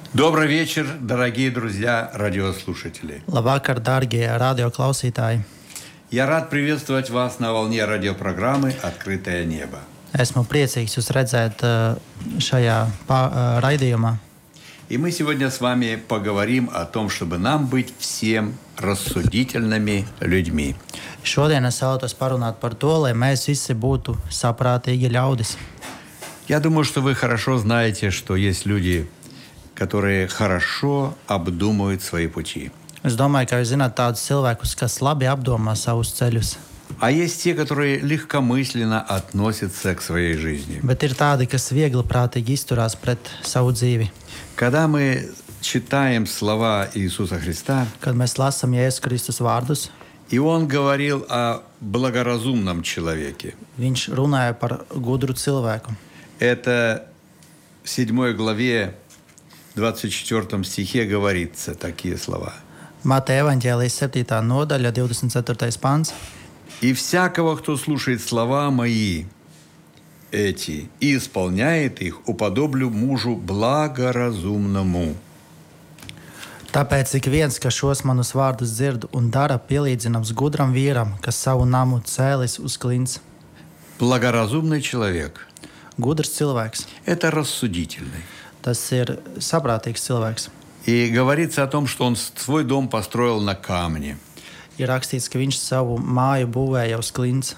Добрый вечер, дорогие друзья, радиослушатели. Labvakar, dārgie radioklausītāji! Я рад приветствовать вас на волне радиопрограммы «Открытое небо». Esmu priecīgs jūs redzēt šajā raidījumā. И мы сегодня с вами поговорим о том, чтобы нам быть всем рассудительными людьми. Šodien es vēlētos parunāt par to, lai mēs visi būtu saprātīgi ļaudis. Я думаю, что вы хорошо знаете, что есть люди, которые хорошо обдумывают свои пути. Es domāju, ka jūs zināt tādus cilvēkus, kas labi apdomā savus ceļus. А есть те, которые легкомысленно относятся к своей жизни. Bet ir tādi, kas viegli prātīgi izturās pret savu dzīvi. Когда мы читаем слова Иисуса Христа, Kad mēs lasām Jēzus Kristus vārdus, и Он говорил о благоразумном человеке. viņš runāja par gudru cilvēku. Это в 7 главе, 24 стихе говорится такие слова. Mateja evaņģēlijas 7. nodaļa, 24. pants. «И всякого, кто слушает слова мои эти и исполняет их, уподоблю мужу благоразумному». Tāpēc ik viens, kas šos manus vārdus dzird un dara, pielīdzināms gudram vīram, kas savu namu cēlis uz klints. Благоразумный человек Gudrs cilvēks. – это рассудительный. Tas ir saprātīgs cilvēks. И говорится о том, что он свой дом построил на камне. Ir rakstīts, ka viņš savu māju būvēja uz klints,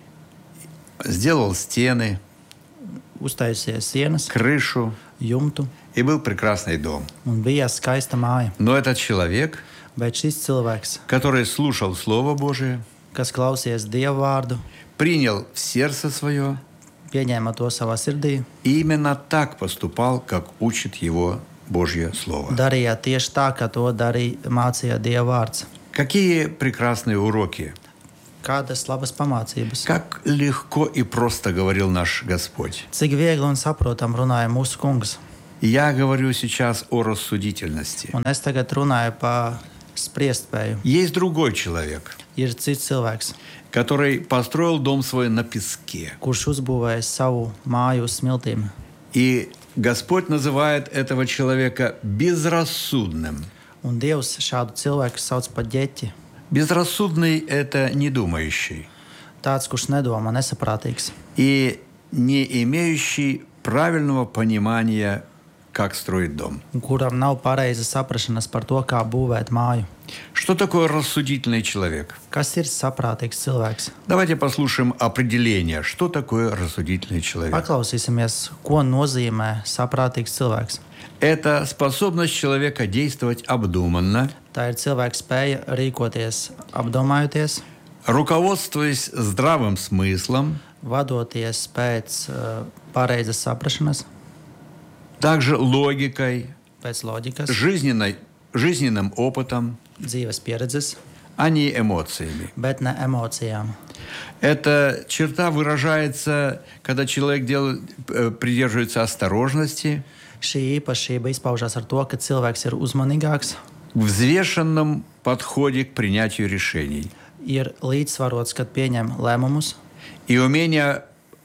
Сделал стены, uztaisīja sienas, крышу, jumtu, и был прекрасный дом. un bija skaista māja. Но этот человек, Bet šis cilvēks, который слушал Слово Божие, kas klausījās Dieva vārdu, принял в сердце свое, pieņēma to savā sirdī, и именно так поступал, как учит его Божье Слово. darīja tieši tā, kā to mācīja Dieva vārds. Какие прекрасные уроки! Kādas labas pamācības! Как легко и просто говорил наш Господь. Cik viegli un saprotam runāja mūsu kungs. Я говорю сейчас о рассудительности. Un es tagad runāju par spriestspēju. Есть другой человек, Ir cits cilvēks, который построил дом свой на песке. kurš uzbūvēja savu māju uz smiltīm. И Господь называет этого человека безрассудным. Un Dievs šādu cilvēku sauc par ģeķi. Безрассудный – это недумающий Tāds, kurš nedomā, nesaprātīgs. и не имеющий правильного понимания, как строить дом. Kuram nav pareiza saprašanas par to, kā būvēt māju. Что такое рассудительный человек? Kas ir saprātīgs cilvēks? Давайте послушаем определение, что такое рассудительный человек. Paklausīsimies, ko nozīmē saprātīgs cilvēks. Это способность человека действовать обдуманно, Tā ir cilvēka spēja rīkoties apdomājoties, руководствуясь здравым смыслом, vadoties pēc pareizas saprašanas, также логикой, pēc loģikas, жизненным опытом, dzīves pieredzes, а не эмоциями. bet ne emocijām. Эта черта выражается, когда человек придерживается осторожности, Šī īpašība izpaužās ar to, ka cilvēks ir uzmanīgāks, в взвешенном подходе к принятию решений ir līdzsvarots, kad pieņem lēmumus, и умение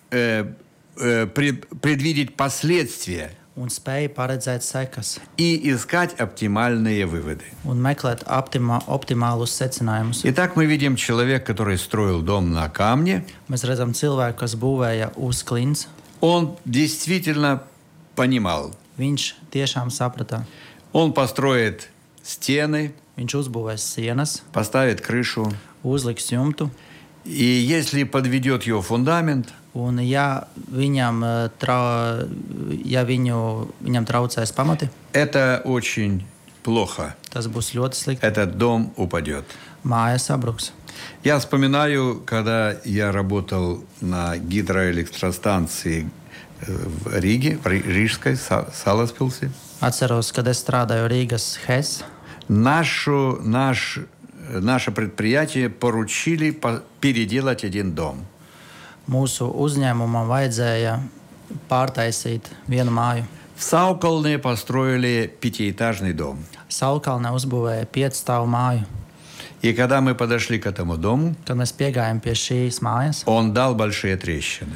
предвидеть последствия un spēja paredzēt sekas и искать оптимальные выводы. un meklēt optimālus secinājumus. Итак, мы видим человека, который строил дом на камне. Mēs redzam cilvēku, kas būvēja uz klints. Он действительно понимал. Viņš tiešām saprata. Он построит стены, Viņš uzbūvēs sienas, поставит крышу. uzliks jumtu, И если подведет его фундамент, un ja viņam traucēs pamati, это очень плохо. tas būs ļoti slikti. Этот дом упадет. Māja sabruks. Я вспоминаю, когда я работал на гидроэлектростанции в Риге, в Рижской, Саласпилсе. Atceros, kad es strādāju Rīgas HES. Наше предприятие поручили переделать один дом. Mūsu uzņēmumam vajadzēja pārtaisīt vienu māju. В Саукалне построили пятиэтажный дом. Saukalnē uzbūvēja 5-stāvu māju. И когда мы подошли к этому дому, Kad mēs piegājām pie šīs mājas, он дал большие трещины.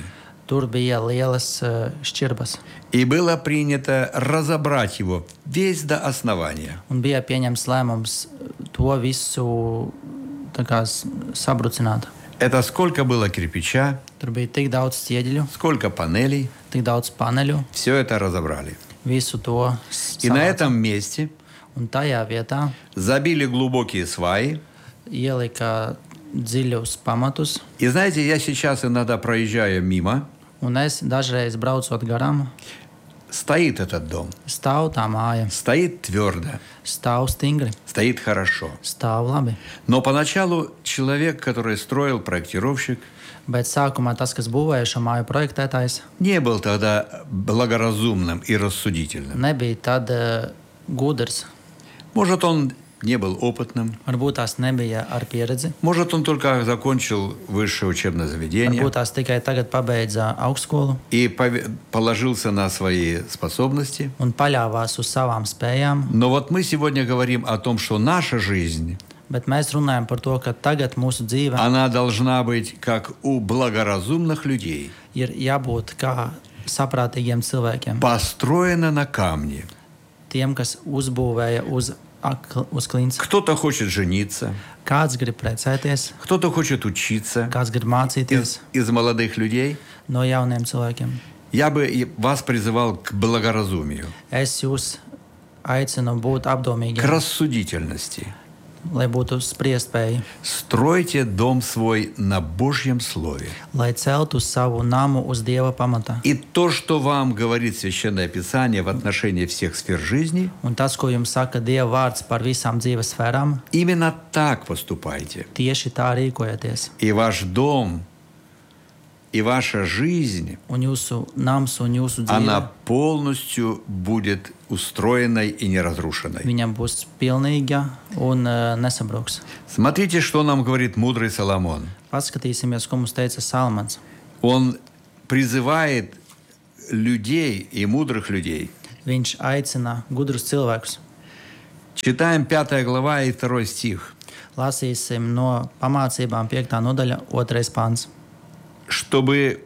tur bija lielas šķirbas. И было принято разобрать его весь до основания. Un bija pieņemts lēmums to visu tā kā sabrucināt. Это сколько было кирпича, Tur bija tik daudz ķieģeļu, сколько панелей, tik daudz paneļu, все это разобрали. visu to И на savāca. этом месте Un tajā vietā забили глубокие сваи. ielika dziļus pamatus. И знаете, я сейчас иногда проезжаю мимо, Un es dažreiz braucot garām, стоит этот дом, stāv tā māja, стоит твердо, stāv stingri, стоит хорошо. stāv labi. Но поначалу человек, который строил, проектировщик, Bet sākumā tas, kas būvēja šo māju projektētājs, не был тогда благоразумным и рассудительным. nebija tad gudrs. Может, он не был опытным, Varbūt tās nebija ar pieredzi. может, он только закончил высшее учебное заведение Varbūt tās tikai tagad pabeidza augstskolu и положился на свои способности. un paļāvās uz savām spējām. Но вот мы сегодня говорим о том, что наша жизнь, Bet mēs runājam par to, ka tagad mūsu dzīve она должна быть как у благоразумных людей, ir jābūt kā saprātīgiem cilvēkiem. построена на камне. Tiem, kas uzbūvēja uz klints. Кто-то хочет жениться, Kāds grib precēties, кто-то хочет учиться kāds grib mācīties из молодых людей. no jauniem cilvēkiem. Я бы вас призывал к благоразумию, Es jūs aicinu būt к apdomīgiem, рассудительности. lai būtu spriestspēja, Стройте дом свой на Божьем Слове. lai celtu savu namu uz Dieva pamata. И то, что вам говорит Священное Писание в отношении всех сфер жизни, Un tas, ko jums saka Dieva vārds par visām dzīves sfērām, именно так поступайте. tieši tā rīkojieties. И ваш дом, и ваша жизнь, Un jūsu nams un jūsu dzīve, она полностью будет устроенной и неразрушенной. viņam būs pilnīga un nesabruks. Смотрите, что нам говорит мудрый Соломон. Paskatīsimies, ko mums teica Salmans. Он призывает людей и мудрых людей. Viņš aicina gudrus cilvēkus. Читаем 5 глава и 2 стих. Lasīsim no pamācībām 5. nodaļa, 2. pants. Чтобы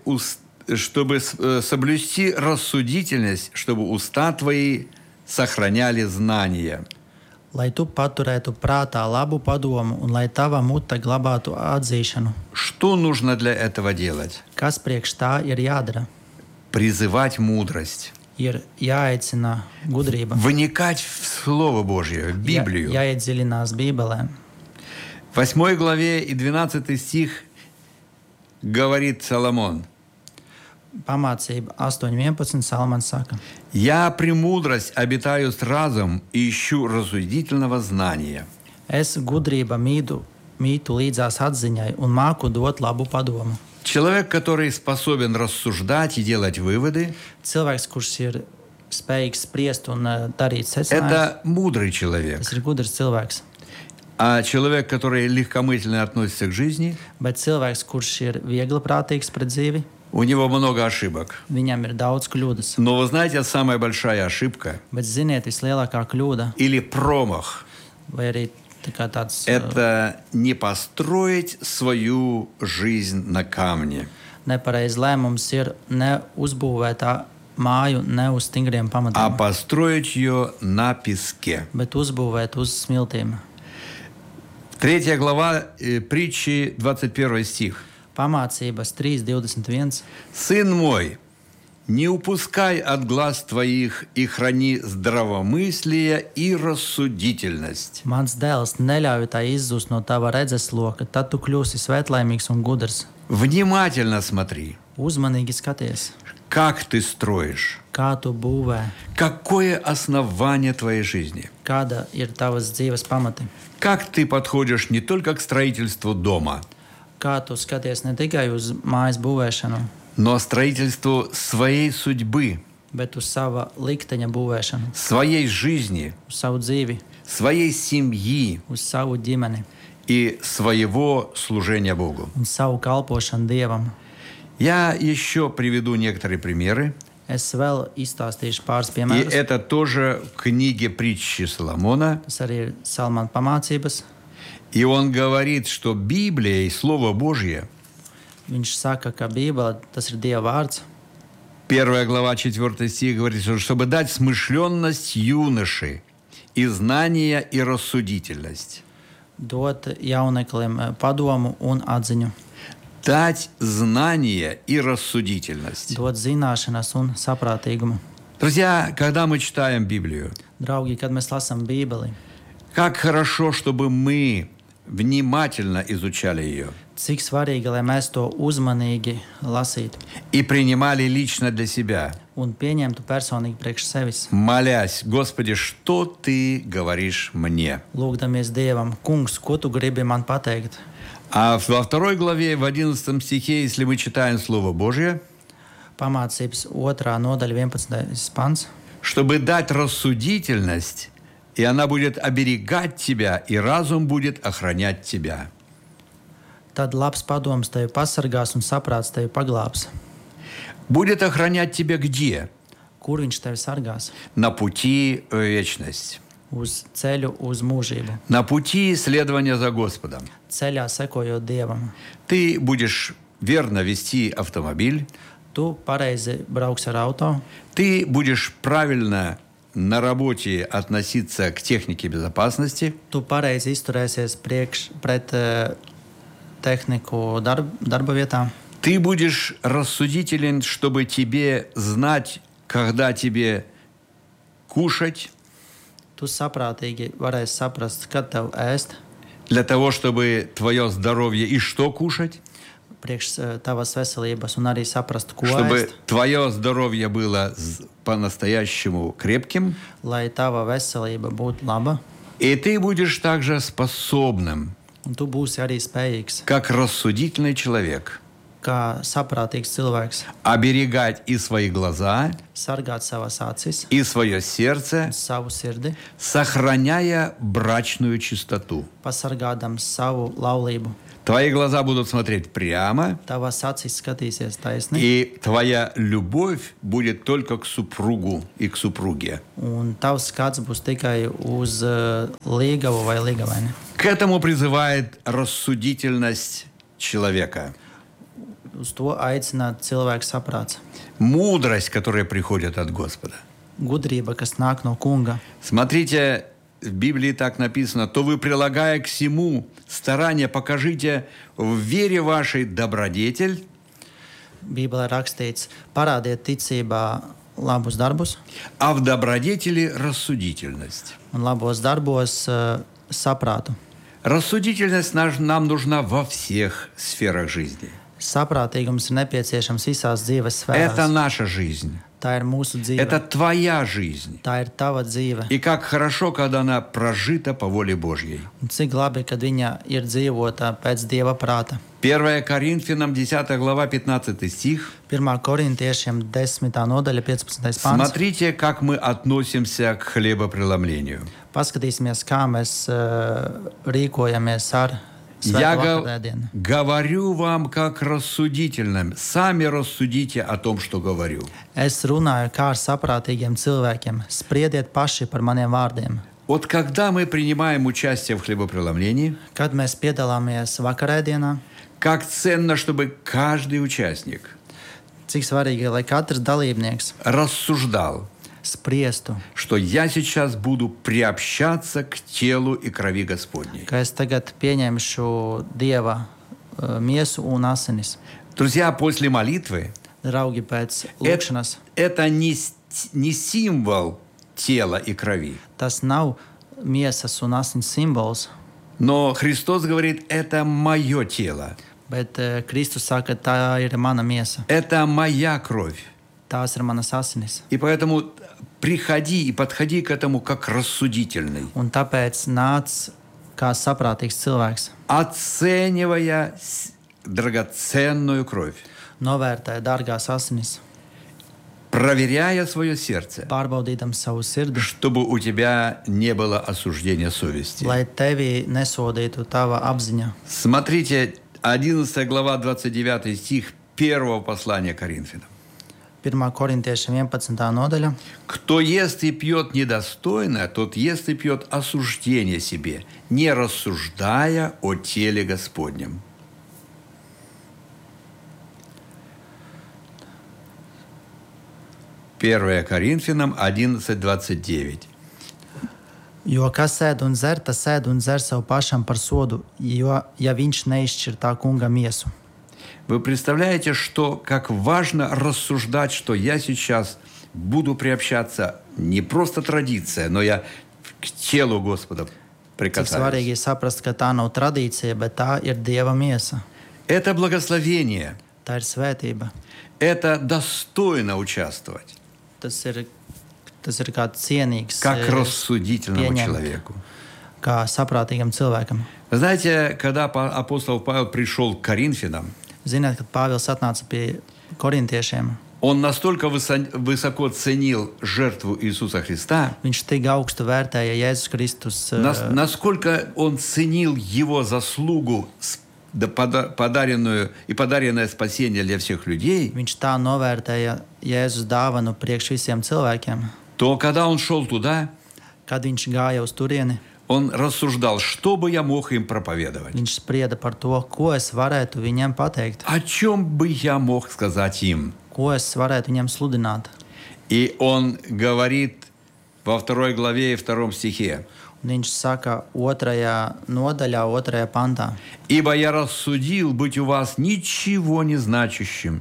соблюсти рассудительность, чтобы уста твои сохраняли знания. Lai tu paturētu prātā labu padomu un lai tava mute glabātu atzīšanu. Что нужно для этого делать? Kas priekš tā ir jādara? Призывать мудрость. Ir jāaicina gudrība. Вникать в Слово Божье, в Библию. Jāiedziļinās Bībelē. В 8 главе и 12 стих говорит Соломон. Pamācība 8.11. Salmans saka: «Я премудрость обитаю с разом и ищу рассудительного знания». Es gudrība mītu līdzās atziņai un māku dot labu padomu. Человек, который способен рассуждать и делать выводы, Cilvēks, kurš ir spējīgs spriest un darīt secinājumus, это мудрый человек. tas ir gudrs cilvēks. А человек, который легкомысленно относится к жизни, Bet cilvēks, kurš ir viegli prātīgs pret dzīvi, у него много ошибок. viņam ir daudz kļūdas. Но вы знаете, самая большая ошибка Bet ziniet, vislielākā kļūda, или промах vai arī tāds – это не построить свою жизнь на камне. nepareizs lēmums ir neuzbūvēt māju ne uz stingriem А pamatiem, построить ее на песке. bet uzbūvēt uz smiltīm. 3 глава притчи, 21 стих. Pamācības 3.21. «Сын мой, не упускай от глаз твоих и храни здравомыслие и рассудительность». Mans dēls, neļauj tai izzust no tava redzesloka, tad tu kļūsi svētlaimīgs un gudrs. Внимательно смотри, Uzmanīgi skaties, как ты строишь, kā tu būvē, какое основание твоей жизни, kāda ir tavas dzīves pamati, как ты подходишь не только к строительству дома, kā tu skaties ne tikai uz mājas būvēšanu, но строительству своей судьбы, bet uz sava likteņa būvēšanu, своей жизни, uz savu dzīvi, своей семьи uz savu ģimeni и своего служения Богу. un savu kalpošanu Dievam. Я еще приведу некоторые примеры. Es vēl izstāstīšu pāris И piemērus. это тоже в книге притчи Соломона. Tas arī ir Salmana pamācības. И он говорит, что Библия и Слово Божье Viņš saka, ka Bībele tas ir Dieva vārds. 1 глава, 4 стих говорит, что чтобы дать смышленность юноши, и знание, и рассудительность. Dot jauneklim padomu un atziņu. Дать знание и рассудительность. Dot zināšanas un saprātīgumu. Друзья, когда мы читаем Библию, Draugi, kad mēs lasām Bībeli, как хорошо, чтобы мы внимательно изучали ее cik svarīgi, lai mēs to uzmanīgi lasītu и принимали лично для себя, un pieņemtu personīgi priekš sevis. молясь: Господи, что Ты говоришь мне? Lūgdamies Dievam, Kungs, ko tu gribi man pateikt? А во 2 главе, в 11 стихе, если мы читаем Слово Божье, Pamācības 2. nodaļa 11. pants. чтобы дать рассудительность, и она будет оберегать тебя, и разум будет охранять тебя. Tad labs padoms tevi pasargās un saprāts tevi paglābs. Будет охранять тебя где? Kur viņš tevi sargās? На пути в вечность. Uz ceļu, uz mūžību. На пути следования за Господом. Ceļā sekojot Dievam. Ты будешь верно вести автомобиль, Tu pareizi brauks ar auto, ты будешь правильно на работе относиться к технике безопасности, tu pareizi izturēsies pret tehniku darba vietā. ты будешь рассудителен, чтобы тебе знать, когда тебе кушать, Tu saprātīgi varēsi saprast, kad tev ēst, для того, чтобы твое здоровье и что кушать, priekš tavas veselības, un arī saprast, ko чтобы ēst, твое здоровье было по-настоящему крепким, lai tava veselība būtu laba, и ты будешь также способным, un tu būsi arī spējīgs, как рассудительный человек, kā saprātīgs cilvēks, оберегать и свои глаза, sargāt savas acis, и свое сердце, savu sirdi, сохраняя брачную чистоту. pasargādams savu laulību. Твои глаза будут смотреть прямо, Tavas acis skatīsies taisni, и твоя любовь будет только к супругу и к супруге. un tavs skats būs tikai uz līgavu vai līgavaini. К этому призывает рассудительность человека. Uz to aicināt cilvēku saprāts. Мудрость, которая приходит от Господа. Gudrība, kas nāk no Kunga. Смотрите, в Библии так написано: то вы, прилагая к всему старание, покажите в вере вашей добродетель, Bībelē rakstīts, parādiet ticībā labus darbus, а в добродетели рассудительность. un labos darbos saprātu. Рассудительность нам нужна во всех сферах жизни. Saprātīgums ir nepieciešams visās dzīves Это sfērās. наша жизнь. Tā ir mūsu dzīve. Это твоя жизнь. Tā ir tava dzīve. И как хорошо, когда она прожита по воле Божьей. Un cik labi, kad viņa ir dzīvota pēc Dieva prāta. 1 Коринфянам 10 глава 15 стих. 1. korintiešiem 10. nodaļa 15. pāns. Смотрите, как мы относимся к хлебопреломлению. Paskatīsimies, kā mēs rīkojamies ar Я Svēto vakardēdienu. говорю вам как рассудительным. Сами рассудите о том, что говорю. Es runāju kā ar saprātīgiem cilvēkiem. Spriediet paši par maniem vārdiem. Вот когда мы принимаем участие в хлебопреломлении, Kad mēs piedalāmies vakarēdienā, как ценно, чтобы каждый участник cik svarīgi, lai katrs dalībnieks рассуждал, spriestu, что я сейчас буду приобщаться к телу и крови Господней. ka es tagad pieņemšu Dieva miesu un asinis. Друзья, после молитвы Draugi, pēc lūkšanas, это не символ тела и крови. tas nav miesas un asins simbols, Но Христос говорит, это мое тело, bet Kristus saka, tā ir mana miesa, это моя кровь. tās ir manas asinis. И поэтому приходи и подходи к этому как рассудительный, Un tāpēc nāc kā saprātīgs cilvēks, оценивая драгоценную кровь, novērtē dārgās asinis, проверяя свое сердце, pārbaudīdams savu sirdi, чтобы у тебя не было осуждения совести. lai tevi nesodītu tava apziņa. Смотрите, 11 глава, 29 стих 1 послания Коринфянам. 1. korintiešiem 11. nodaļa. Кто ест и пьет недостойно, тот ест и пьет осуждение себе, не рассуждая о теле Господнем. 1 Коринфянам 11:29. Jo kas ēd un dzer, tas ēd un dzer sev pašam par sodu, jo, ja viņš neizšķir tā kunga miesu. Вы представляете, что как важно рассуждать, что я сейчас буду приобщаться не просто традиция, но я к телу Господа Cik svarīgi прикасаюсь. ir saprast, ka tā nav tradīcija, bet tā ir Dieva miesa. Это благословение. Tā ir svētība. Это достойно участвовать, Tas ir kāds cienīgs, как рассудительному пьянем. человеку. kā saprātīgam cilvēkam. Вы знаете, когда апостол Павел пришел к Коринфянам, Ziniet, kad Pāvils atnāca pie korintiešiem, он настолько высоко ценил жертву Иисуса Христа, viņš tik augstu vērtēja Jēzus Kristus, насколько он ценил его заслугу, подаренное спасение для всех людей, viņš tā novērtēja Jēzus dāvanu priekš visiem cilvēkiem, то когда он шел туда, kad viņš gāja uz turieni. он рассуждал, что бы я мог им проповедовать, Viņš sprieda par to, ko es varētu viņiem pateikt, о чем бы я мог сказать им. ko es varētu viņiem sludināt. И он говорит во 2 главе и 2 стихе: Un viņš saka 2. nodaļā, 2. pantā. «Ибо я рассудил быть у вас ничего не значащим,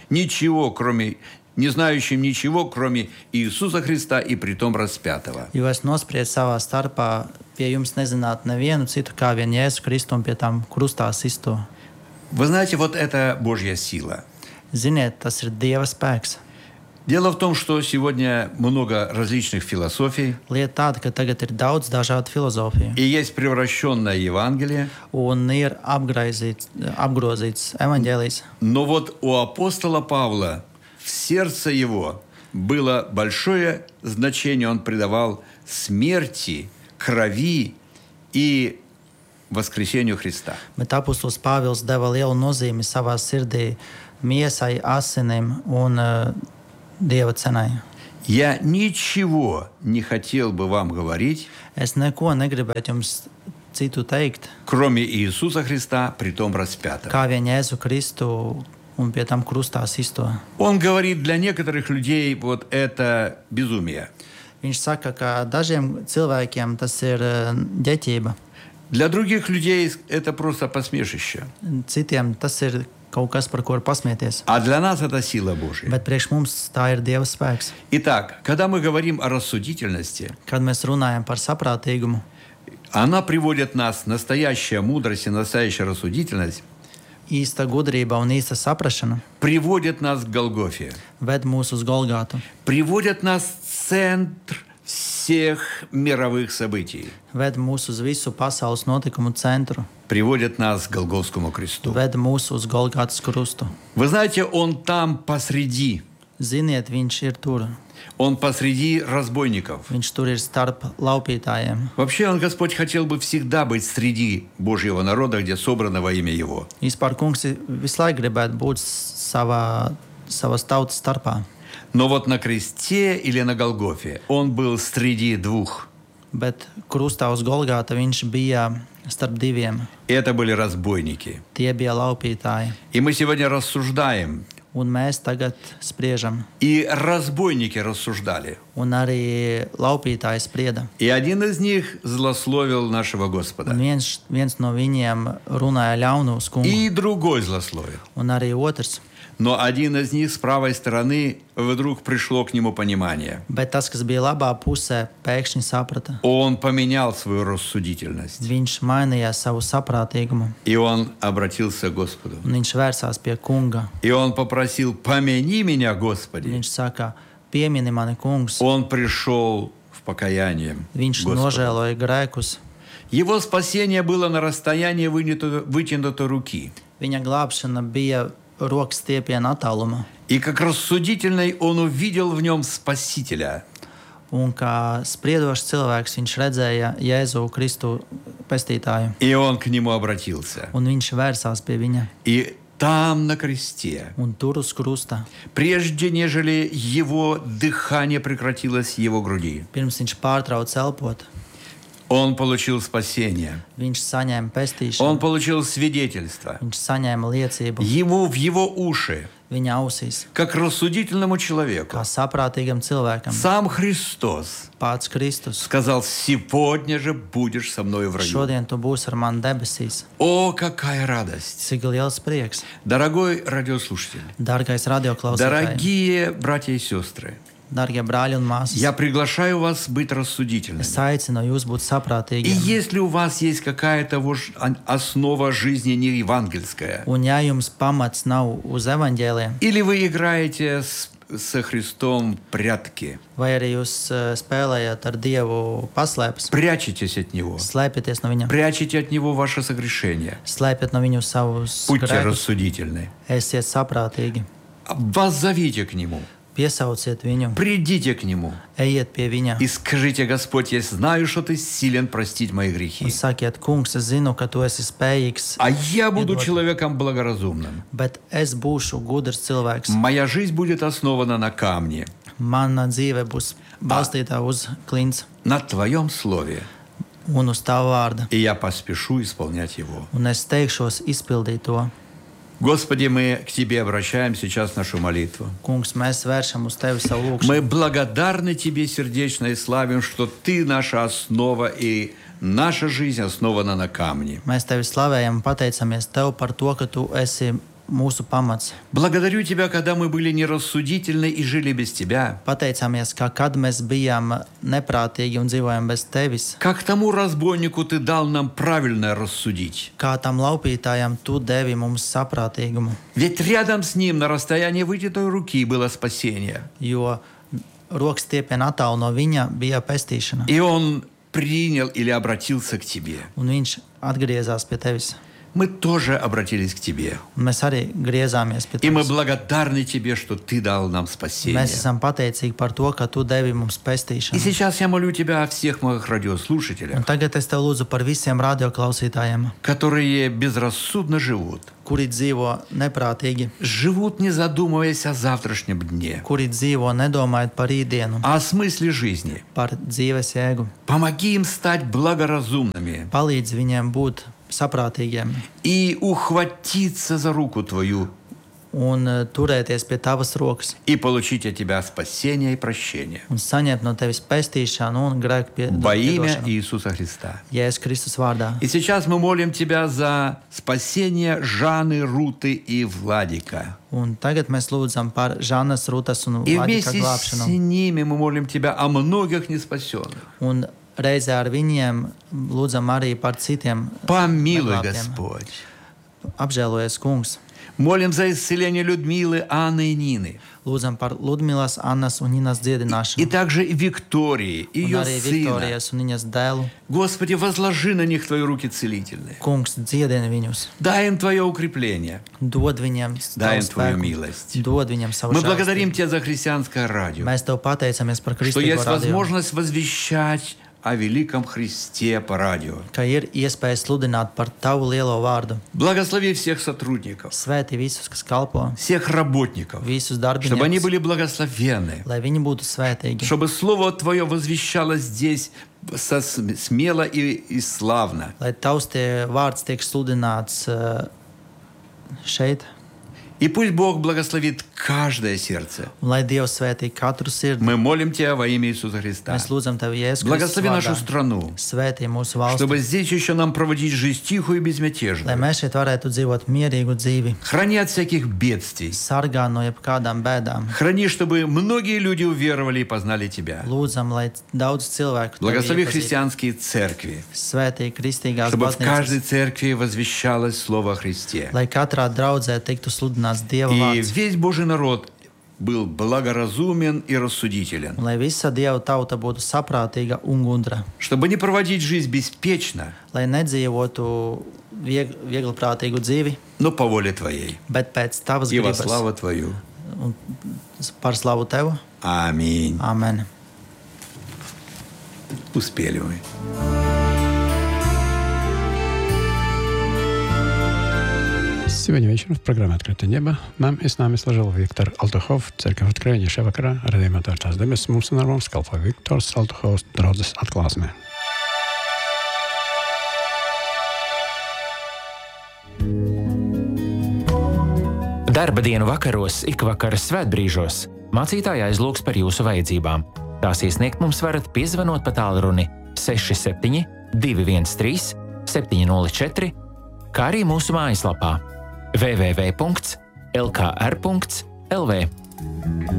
не знающим ничего, кроме Иисуса Христа и притом распятого». Jo es nospriedu savā starpā pie jums nezināt nevienu citu kā vien Jēzu Kristu un pie tām krustā sisto. Вы знаете, вот это Божья сила. Ziniet, tas ir Dieva spēks. Дело в том, что сегодня много различных философий, Lieta tāda, ka tagad ir daudz dažādu filozofiju и есть превращенное Евангелие, un ir apgrozīts evaņģēlijs. но вот у апостола Павла в сердце его было большое значение, он придавал смерти, крови и воскресению Христа. Bet apustulis Pāvils deva lielu nozīmi savā sirdī miesai, asinim un Dieva cenai. Я ничего не хотел бы вам говорить, Es neko negribētu jums citu teikt, кроме Иисуса Христа, притом распятого. kā vien Jēzu Kristu un pie tam krustā sisto. Он говорит, для некоторых людей вот это безумие. Viņš saka, ka dažiem cilvēkiem tas ir ģeķība, Для других людей это просто посмешище. citiem tas ir kaut kas, par ko var pasmieties. А для нас это сила Божья. Bet priekš mums tā ir Dieva spēks. Итак, когда мы говорим о рассудительности, Kad mēs runājam par saprātīgumu, она приводит нас, настоящая мудрость и настоящая рассудительность, īsta gudrība un īsta saprašana приводит нас к Голгофе, ved mūs uz Golgātu, приводит нас в центр всех мировых событий, ved mūs uz visu pasaules notikumu centru, приводит нас к Голгофскому кресту. ved mūs uz Golgātas krustu. Вы знаете, он там посреди, Ziniet, viņš ir tur. он посреди разбойников. Viņš tur ir starp laupītājiem. Вообще, Господь хотел бы всегда быть среди Божьего народа, где собрано во имя Его. Vispār kungs visu laiku gribētu būt savas tautas starpā. Но вот на кресте или на Голгофе он был среди двух. Bet krustā uz Golgāta viņš bija starp diviem. И это были разбойники. Tie bija laupītāji. И мы сегодня рассуждаем. Un mēs tagad spriežam. И разбойники рассуждали. Un arī laupītāji sprieda. И один из них злословил нашего Un Господа. viens no viņiem runāja ļaunu uz kungu. И другой злословил. Un arī otrs. Но один из них с правой стороны вдруг пришло к нему понимание. Bet tas, kas bija labā pusē, pēkšņi saprata. Он поменял свою рассудительность. Viņš mainīja savu saprātīgumu. И он обратился к Господу. Un viņš vērsās pie kunga. И он попросил: «Помяни меня, Господи». Viņš saka, piemini mani, kungs. Он пришел в покаяние. Viņš Господу. nožēloja grēkus. Его спасение было на расстоянии вытянутой руки. Viņa glābšana bija rokas stiepiena attālumā. И как рассудительный он увидел в нем Спасителя. Un kā spriedošs cilvēks, viņš redzēja Jēzu Kristu pestītāju. И он к нему обратился. Un viņš vērsās pie viņa. И там, на кресте, Un tur uz krusta, прежде нежели его дыхание прекратилось в его груди, pirms viņš pārtrauca elpot, Он получил спасение. Viņš saņēma Он pestīšanu, получил свидетельство. viņš saņēma liecību Ему в его уши, viņa ausīs, как рассудительному человеку, kā saprātīgam cilvēkam. сам Христос Pats Kristus. сказал: «Сегодня же будешь со мною в раю». Šodien tu būsi ar mani debesīs. О, какая радость! Cik liels prieks. Дорогой радиослушатель, Dārgais radioklausītāj, дорогие братья и сестры, dārgie brāļi un māsas, я приглашаю вас быть рассудительными. es aicinu jūs būt И saprātīgiem. если у вас есть какая-то основа жизни не евангельская, Un ja jums pamats nav uz evaņģēliem, или вы играете со Христом в прятки, vai arī jūs spēlējat ar Dievu paslēpes, прячетесь от Него, slēpieties no viņa, прячете от Него ваше согрешение, slēpiet no viņu savus будьте grēkus, рассудительны. esiet saprātīgi, Воззовите к Нему, piesauciet viņu, придите к Нему ejiet pie viņa и скажите: «Господь, я знаю, что Ты силен простить мои грехи, un sakiet, kungs, es zinu, ka tu esi spējīgs, а я буду Иегор. человеком благоразумным. bet es būšu gudrs cilvēks. Моя жизнь будет основана на камне, Mana dzīve būs balstīta uz klints на Твоем Слове, un uz tā vārda, и я поспешу исполнять его». un es teikšos izpildīt to. Господи, мы к Тебе обращаем сейчас нашу молитву. Kungs, mēs vēršam uz Tevi savu lūgšanu. Мы благодарны Тебе сердечно и славим, что Ты наша основа, и наша жизнь основана на камне. Mēs Tevi slavējam un pateicamies Tev par to, ka Tu esi mūsu pamats. Благодарю Тебя, когда мы были нерассудительны и жили без Тебя. Pateicamies, ka kad mēs bijām neprātīgi un dzīvojam bez Tevis, Как тому разбойнику Ты дал нам правильно рассудить. kā tam laupītājam Tu devi mums saprātīgumu, Ведь рядом с ним на расстоянии вытянутой руки было спасение. jo rokas stiepienā attālu no viņa bija pestīšana, И он принял или обратился к Тебе. un viņš atgriezās pie Tevis. Мы тоже обратились к Тебе. Un mēs arī griezāmies pie И мы Tevis. благодарны Тебе, что Ты дал нам спасение. Mēs esam pateicīgi par to, ka Tu devi mums И pestīšanu. сейчас я молю Тебя о всех моих Un радиослушателях, tagad es Tev lūdzu par visiem radioklausītājiem, которые безрассудно живут, kuri dzīvo neprātīgi, живут, не задумываясь о завтрашнем дне, kuri dzīvo nedomājot par rītdienu, о смысле жизни. par dzīves jēgu. Помоги им стать благоразумными Palīdz viņiem būt saprātīgiem и ухватиться за руку Твою un turēties pie Tavas rokas и получить от Тебя спасение и прощение. un saņemt no Tevis pestīšanu un grēku Во имя piedošanu. Иисуса Христа. Jēzus Kristus vārdā. И сейчас мы молим Тебя за спасение Жаны, Руты и Владика. Un tagad mēs lūdzam par Žanas, Rutas un И Vladika вместе с glābšanu. ними мы молим Тебя о многих неспасенных. Un reizē ar viņiem lūdzam arī par citiem. Помилуй, neglābtiem. Господь. Apžēlojies, kungs. Молим за исцеление Людмилы, Анны и Нины. Lūdzam par Ludmilas, Annas un Ninas И dziedināšanu. также Виктории, Un ее arī сына. Viktorijas un viņas dēlu. Господи, возложи на них Твои руки целительные. Kungs, dziedini viņus. Дай им Твое укрепление. Dod viņiem Дай savu им Твою spēku. милость. Dod viņiem savu Мы žēlastību. благодарим Тебя за христианское радио, Mēs Tev pateicamies par что kristīgo есть radio, возможность возвещать о великом Христе по радио. ka ir iespēja sludināt par Tavu lielo vārdu. Благослови всех сотрудников, Svētī visus, kas kalpo, всех работников, visus чтобы они darbiniekus, были благословенны, lai viņi būtu svētīgi, чтобы Слово Твое возвещалось здесь смело и славно. lai Tavs vārds tiek sludināts šeit, И пусть Бог благословит каждое сердце. un lai Dievs svētī katru sirdi. Мы молим Тебя во имя Иисуса Христа. Mēs lūdzam Tev, Jēzus Kristus Благослови нашу vārdā. страну, Svētī mūsu valsti, чтобы здесь еще нам проводить жизнь тихую и lai безмятежную. mēs šeit varētu dzīvot mierīgu dzīvi, Храни от всяких бедствий. sargā no jebkādām bēdām. Храни, чтобы многие люди уверовали и познали Тебя. Lūdzam, lai daudz cilvēku Tevi Благослови iepazītu. христианские церкви, Svētī kristīgās чтобы в каждой baznīcas, церкви возвещалось Слово о Христе. lai katrā draudzē tiktu sludināts Dieva И vārds, весь Божий народ был благоразумен и рассудителен. un lai visa Dieva tauta būtu saprātīga un gudra, Чтобы не проводить жизнь беспечно, lai nedzīvotu vieglprātīgu dzīvi, но по воле Твоей bet pēc Tavas и во gribas славу Твою. un par slavu Tev. Аминь. Amen. Успели мы. Сегодня вечером в программе «Открытое небо» нам и с нами служил Виктор Алтухов, Церковь Откровения Ševakara, radījumā tās debes, mums un ar mums kalpoja Viktors Алтуховs, draudzes atklāsmē. Darba dienu vakaros, ikvakara svētbrīžos mācītāji aizlūgs par jūsu vajadzībām. Tās iesniegt mums varat piezvanot pa tālruni 67 213 704, kā arī mūsu mājaslapā www.lkr.lv.